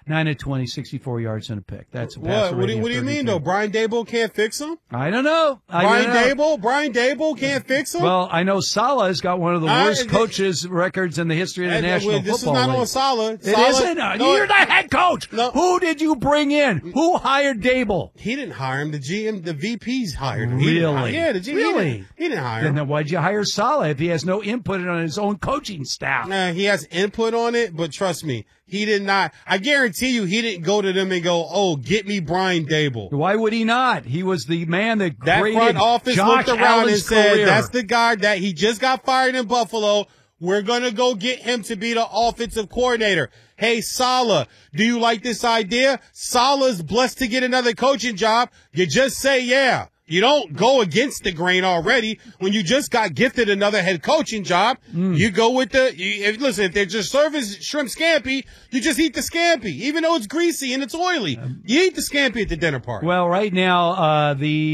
9 of 20, 64 yards and a pick. That's a What pass do rating of you mean, 32. though? Brian Daboll can't fix him? I don't know. Brian Daboll can't fix him? Well, I know Salah's got one of the worst coaches records in the history of the National Football League. This is not on Salah. It isn't. You're the head coach. No. Who did you bring in? Who hired Daboll? He didn't hire him. The GM, the VPs hired him. Really? Yeah, the GM. Really? He didn't hire him. Then why'd you hire Salah if he has no input on his own coaching staff? Nah, he has input on it, but trust me, he did not. I guarantee you he didn't go to them and go, oh, get me Brian Daboll. Why would he not? He was the man that front office Josh looked around Allen's and said, career. that's the guy that he just got fired in Buffalo. We're going to go get him to be the offensive coordinator. Hey, Salah, do you like this idea? Salah's blessed to get another coaching job. You just say, yeah. You don't go against the grain already. When you just got gifted another head coaching job, you go with listen, if they're just serving shrimp scampi, you just eat the scampi, even though it's greasy and it's oily. You eat the scampi at the dinner party. Well, right now,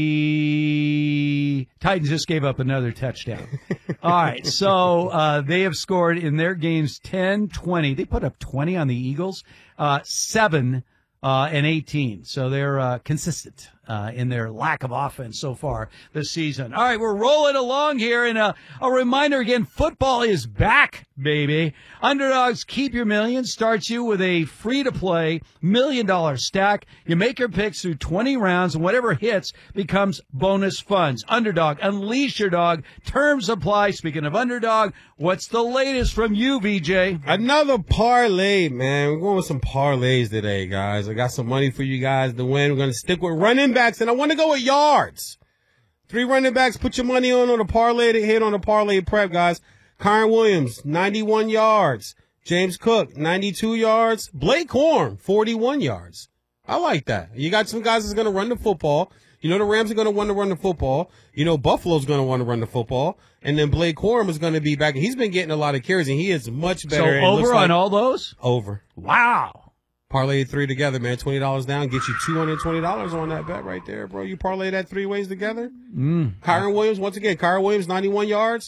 the Titans just gave up another touchdown. All right, so they have scored in their games 10-20. They put up 20 on the Eagles, 7 and 18. So they're consistent in their lack of offense so far this season. All right, we're rolling along here. And a reminder again, football is back, baby. Underdogs Keep Your Million starts you with a free-to-play $1 million stack. You make your picks through 20 rounds, and whatever hits becomes bonus funds. Underdog, unleash your dog. Terms apply. Speaking of Underdog, what's the latest from you, VJ? Another parlay, man. We're going with some parlays today, guys. I got some money for you guys to win. We're going to stick with running backs, and I want to go with yards. 3 running backs, put your money on a parlay to hit on a parlay prep, guys. Kyron Williams, 91 yards. James Cook, 92 yards. Blake Corum, 41 yards. I like that. You got some guys that's going to run the football. You know the Rams are going to want to run the football. You know Buffalo's going to want to run the football. And then Blake Corum is going to be back. He's been getting a lot of carries, and he is much better. So over on all those? Over. Wow. Parlay 3 together, man. $20 down. Get you $220 on that bet right there, bro. You parlay that 3 ways together. Kyron Williams, once again, Kyron Williams, 91 yards.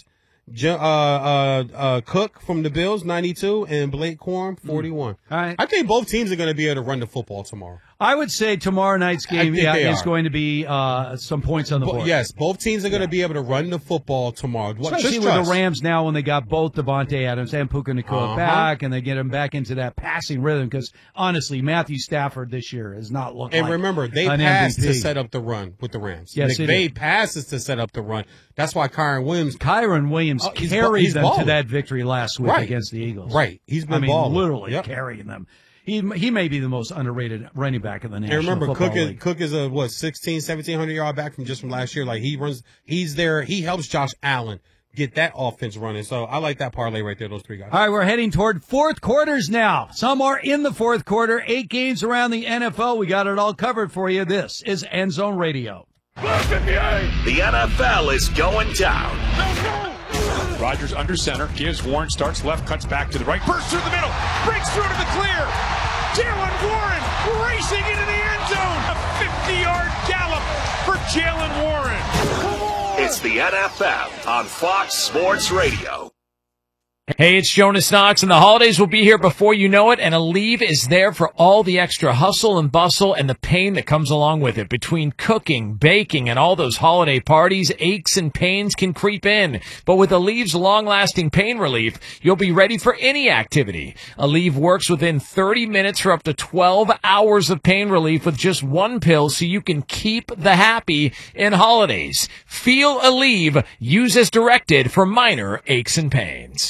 Cook from the Bills, 92. And Blake Corum, 41. All right. I think both teams are going to be able to run the football tomorrow. I would say tomorrow night's game is going to be some points on the board. Yes, both teams are going to be able to run the football tomorrow. Especially with the Rams now when they got both Devontae Adams and Puka Nacua back, and they get him back into that passing rhythm because, honestly, Matthew Stafford this year has not looked like And remember, they passed to set up the run with the Rams. Yes, McVay passes to set up the run. That's why Kyron Williams carried them to that victory last week against the Eagles. Right. He's been balling. Literally carrying them. He may be the most underrated running back in the National Football League. Cook is a 1,700 yard back from last year. Like he's there. He helps Josh Allen get that offense running. So I like that parlay right there. Those 3 guys. All right, we're heading toward fourth quarters now. Some are in the fourth quarter. 8 games around the NFL. We got it all covered for you. This is End Zone Radio. The NFL is going down. Rodgers under center, gives Warren, starts left, cuts back to the right, bursts through the middle, breaks through to the clear. Jalen Warren racing into the end zone. A 50-yard gallop for Jalen Warren. It's the NFL on Fox Sports Radio. Hey, it's Jonas Knox, and the holidays will be here before you know it, and Aleve is there for all the extra hustle and bustle and the pain that comes along with it. Between cooking, baking, and all those holiday parties, aches and pains can creep in. But with Aleve's long-lasting pain relief, you'll be ready for any activity. Aleve works within 30 minutes for up to 12 hours of pain relief with just 1 pill, so you can keep the happy in holidays. Feel Aleve. Use as directed for minor aches and pains.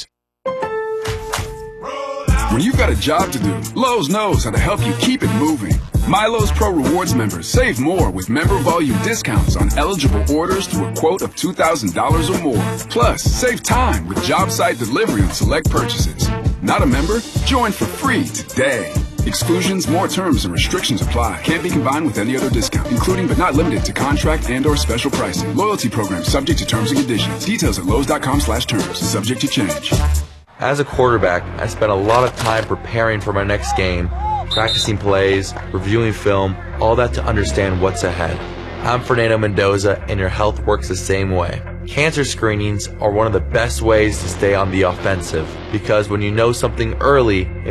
When you've got a job to do, Lowe's knows how to help you keep it moving. My Lowe's Pro Rewards members save more with member volume discounts on eligible orders through a quote of $2,000 or more. Plus, save time with job site delivery on select purchases. Not a member? Join for free today. Exclusions, more terms, and restrictions apply. Can't be combined with any other discount, including but not limited to contract and/or special pricing. Loyalty program subject to terms and conditions. Details at Lowe's.com/terms. Subject to change. As a quarterback, I spent a lot of time preparing for my next game, practicing plays, reviewing film, all that to understand what's ahead. I'm Fernando Mendoza, and your health works the same way. Cancer screenings are one of the best ways to stay on the offensive, because when you know something early,